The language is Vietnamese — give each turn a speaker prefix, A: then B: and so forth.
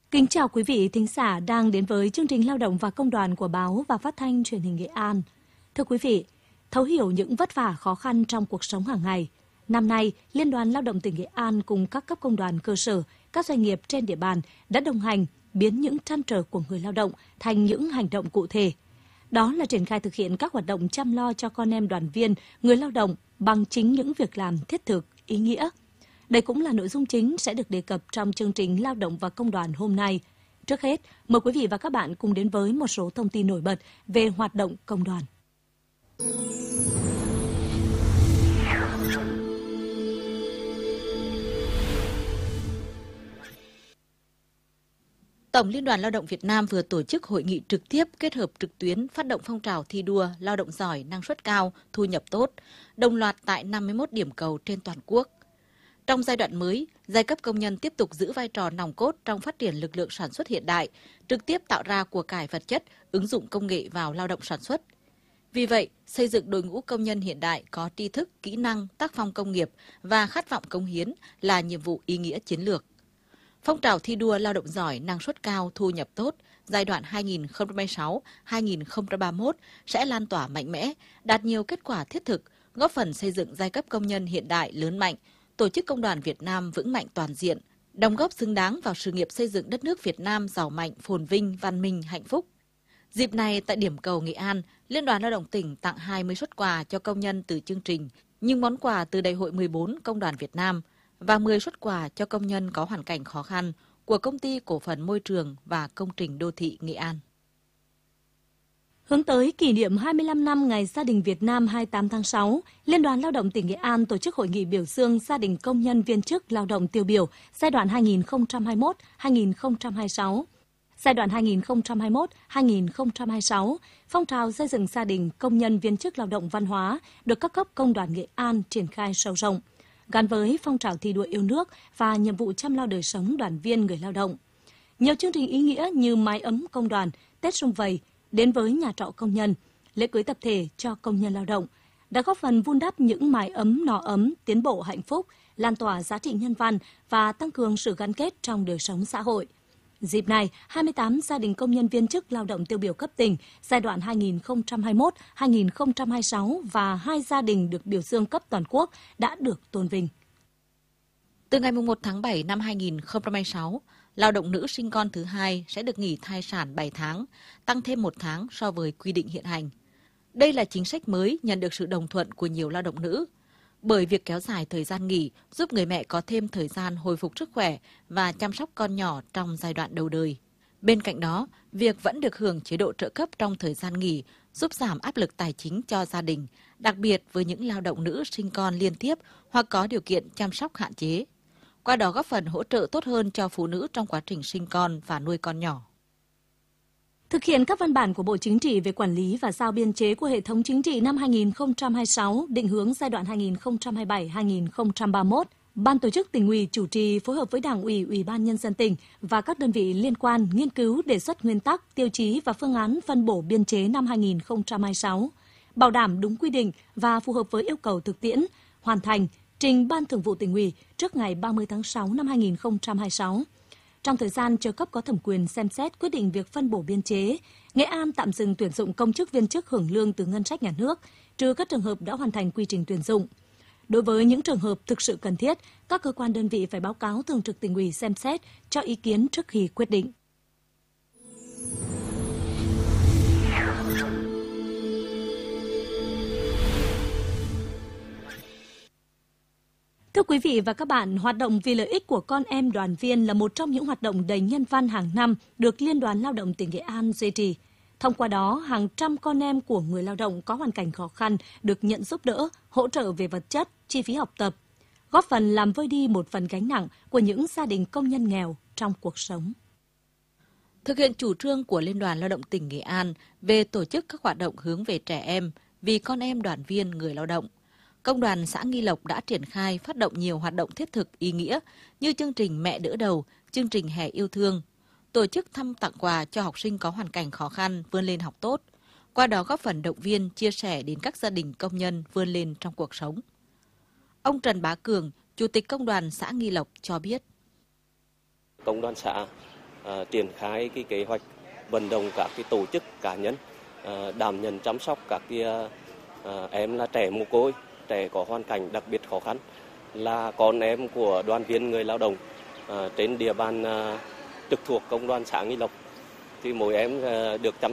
A: Kính chào quý vị thính giả đang đến với chương trình Lao động và Công đoàn của Báo và Phát thanh Truyền hình Nghệ An. Thưa quý vị, thấu hiểu những vất vả khó khăn trong cuộc sống hàng ngày, năm nay, Liên đoàn Lao động tỉnh Nghệ An cùng các cấp công đoàn cơ sở, các doanh nghiệp trên địa bàn đã đồng hành biến những trăn trở của người lao động thành những hành động cụ thể. Đó là triển khai thực hiện các hoạt động chăm lo cho con em đoàn viên, người lao động bằng chính những việc làm thiết thực, ý nghĩa. Đây cũng là nội dung chính sẽ được đề cập trong chương trình Lao động và Công đoàn hôm nay. Trước hết, mời quý vị và các bạn cùng đến với một số thông tin nổi bật về hoạt động công đoàn.
B: Tổng Liên đoàn Lao động Việt Nam vừa tổ chức hội nghị trực tiếp kết hợp trực tuyến phát động phong trào thi đua lao động giỏi, năng suất cao, thu nhập tốt, đồng loạt tại 51 điểm cầu trên toàn quốc. Trong giai đoạn mới, giai cấp công nhân tiếp tục giữ vai trò nòng cốt trong phát triển lực lượng sản xuất hiện đại, trực tiếp tạo ra của cải vật chất, ứng dụng công nghệ vào lao động sản xuất. Vì vậy, xây dựng đội ngũ công nhân hiện đại có tri thức, kỹ năng, tác phong công nghiệp và khát vọng cống hiến là nhiệm vụ ý nghĩa chiến lược. Phong trào thi đua lao động giỏi, năng suất cao, thu nhập tốt giai đoạn 2026-2031 sẽ lan tỏa mạnh mẽ, đạt nhiều kết quả thiết thực, góp phần xây dựng giai cấp công nhân hiện đại lớn mạnh, tổ chức công đoàn Việt Nam vững mạnh toàn diện, đóng góp xứng đáng vào sự nghiệp xây dựng đất nước Việt Nam giàu mạnh, phồn vinh, văn minh, hạnh phúc. Dịp này, tại điểm cầu Nghệ An, Liên đoàn Lao động tỉnh tặng 20 suất quà cho công nhân từ chương trình Những món quà từ Đại hội 14 Công đoàn Việt Nam và 10 suất quà cho công nhân có hoàn cảnh khó khăn của Công ty Cổ phần Môi trường và Công trình Đô thị Nghệ An.
A: Hướng tới kỷ niệm 25 năm Ngày Gia đình Việt Nam 28 tháng 6, Liên đoàn Lao động tỉnh Nghệ An tổ chức hội nghị biểu dương gia đình công nhân viên chức lao động tiêu biểu giai đoạn 2021-2026. Giai đoạn 2021-2026, phong trào xây dựng gia đình công nhân viên chức lao động văn hóa được các cấp công đoàn Nghệ An triển khai sâu rộng, gắn với phong trào thi đua yêu nước và nhiệm vụ chăm lo đời sống đoàn viên người lao động. Nhiều chương trình ý nghĩa như mái ấm công đoàn, Tết sum vầy, đến với nhà trọ công nhân, lễ cưới tập thể cho công nhân lao động, đã góp phần vun đắp những mái ấm no ấm, tiến bộ hạnh phúc, lan tỏa giá trị nhân văn và tăng cường sự gắn kết trong đời sống xã hội. Dịp này, 28 gia đình công nhân viên chức lao động tiêu biểu cấp tỉnh giai đoạn 2021-2026 và 2 gia đình được biểu dương cấp toàn quốc đã được tôn vinh.
B: Từ ngày 1 tháng 7 năm 2026, lao động nữ sinh con thứ hai sẽ được nghỉ thai sản 7 tháng, tăng thêm 1 tháng so với quy định hiện hành. Đây là chính sách mới nhận được sự đồng thuận của nhiều lao động nữ, bởi việc kéo dài thời gian nghỉ giúp người mẹ có thêm thời gian hồi phục sức khỏe và chăm sóc con nhỏ trong giai đoạn đầu đời. Bên cạnh đó, việc vẫn được hưởng chế độ trợ cấp trong thời gian nghỉ giúp giảm áp lực tài chính cho gia đình, đặc biệt với những lao động nữ sinh con liên tiếp hoặc có điều kiện chăm sóc hạn chế. Qua đó góp phần hỗ trợ tốt hơn cho phụ nữ trong quá trình sinh con và nuôi con nhỏ.
A: Thực hiện các văn bản của Bộ Chính trị về quản lý và giao biên chế của hệ thống chính trị năm 2026, định hướng giai đoạn 2027-2031, Ban Tổ chức Tỉnh ủy chủ trì phối hợp với Đảng ủy, Ủy ban Nhân dân tỉnh và các đơn vị liên quan nghiên cứu đề xuất nguyên tắc, tiêu chí và phương án phân bổ biên chế năm 2026, bảo đảm đúng quy định và phù hợp với yêu cầu thực tiễn, hoàn thành, trình Ban Thường vụ Tỉnh ủy trước ngày 30 tháng 6 năm 2026. Trong thời gian chờ cấp có thẩm quyền xem xét quyết định việc phân bổ biên chế, Nghệ An tạm dừng tuyển dụng công chức viên chức hưởng lương từ ngân sách nhà nước, trừ các trường hợp đã hoàn thành quy trình tuyển dụng. Đối với những trường hợp thực sự cần thiết, các cơ quan đơn vị phải báo cáo Thường trực Tỉnh ủy xem xét, cho ý kiến trước khi quyết định. Thưa quý vị và các bạn, hoạt động vì lợi ích của con em đoàn viên là một trong những hoạt động đầy nhân văn hàng năm được Liên đoàn Lao động tỉnh Nghệ An duy trì. Thông qua đó, hàng trăm con em của người lao động có hoàn cảnh khó khăn được nhận giúp đỡ, hỗ trợ về vật chất, chi phí học tập, góp phần làm vơi đi một phần gánh nặng của những gia đình công nhân nghèo trong cuộc sống.
B: Thực hiện chủ trương của Liên đoàn Lao động tỉnh Nghệ An về tổ chức các hoạt động hướng về trẻ em vì con em đoàn viên người lao động, Công đoàn xã Nghi Lộc đã triển khai phát động nhiều hoạt động thiết thực ý nghĩa như chương trình Mẹ đỡ đầu, chương trình Hè yêu thương, tổ chức thăm tặng quà cho học sinh có hoàn cảnh khó khăn vươn lên học tốt, qua đó góp phần động viên, chia sẻ đến các gia đình công nhân vươn lên trong cuộc sống. Ông Trần Bá Cường, Chủ tịch Công đoàn xã Nghi Lộc cho biết.
C: Công đoàn xã triển khai cái kế hoạch vận động các cái tổ chức cá nhân đảm nhận chăm sóc các cái em là trẻ mồ côi, trẻ có hoàn cảnh đặc biệt khó khăn, là con em của đoàn viên người lao động trên địa bàn trực thuộc công đoàn xã Nghi Lộc. Thì mỗi em được chăm